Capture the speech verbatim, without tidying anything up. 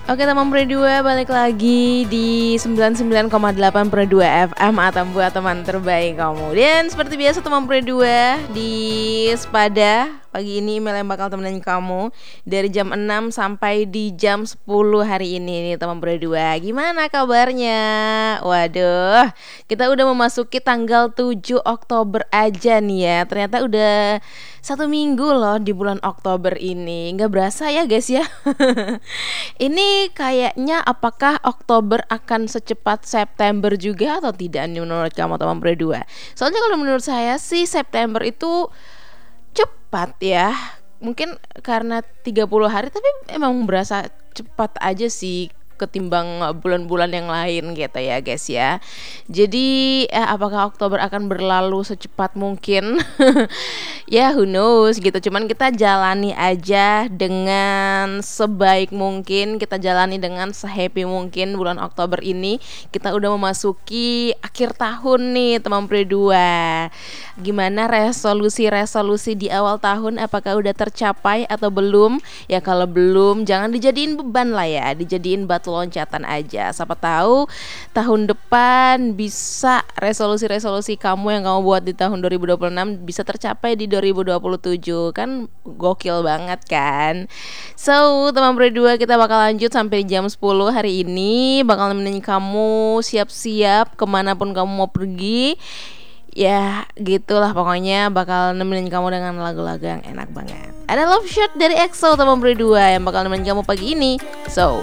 Oke teman Pro dua, balik lagi di sembilan puluh sembilan koma delapan Pro dua F M atau buat teman terbaik kamu. Dan seperti biasa teman Pro dua, di Sepada pagi ini email yang bakal temenin kamu dari jam enam sampai di jam sepuluh hari ini nih teman Pro dua. Gimana kabarnya? Waduh, kita udah memasuki tanggal tujuh Oktober aja nih ya. Ternyata udah satu minggu loh di bulan Oktober ini. Nggak berasa ya guys ya. Ini kayaknya apakah Oktober akan secepat September juga atau tidak nih menurut kamu teman Pro dua? Soalnya kalau menurut saya sih September itu cepat ya. Mungkin karena tiga puluh hari, tapi emang berasa cepat aja sih ketimbang bulan-bulan yang lain gitu ya guys ya. Jadi eh, apakah Oktober akan berlalu secepat mungkin? Ya who knows gitu. Cuman kita jalani aja dengan sebaik mungkin, kita jalani dengan sehappy mungkin bulan Oktober ini. Kita udah memasuki akhir tahun nih teman Pro dua. Gimana resolusi-resolusi di awal tahun, apakah udah tercapai atau belum? Ya kalau belum jangan dijadiin beban lah ya, dijadiin batu loncatan aja. Siapa tahu tahun depan bisa resolusi-resolusi kamu yang kamu buat di tahun dua ribu dua puluh enam bisa tercapai di dua ribu dua puluh tujuh. Kan gokil banget kan. So teman Pro dua, kita bakal lanjut sampai jam sepuluh hari ini. Bakal nemenin kamu siap-siap kemanapun kamu mau pergi. Ya gitulah pokoknya, bakal nemenin kamu dengan lagu-lagu yang enak banget. Ada Love Shot dari EXO teman Pro dua yang bakal nemenin kamu pagi ini. So